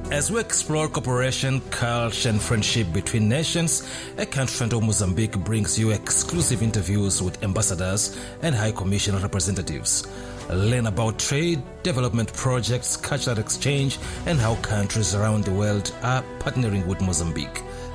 As we explore cooperation, culture and friendship between nations, A Country Friend of Mozambique brings you exclusive interviews with ambassadors and High Commission representatives. Learn about trade, development projects, cultural exchange, and how countries around the world are partnering with Mozambique.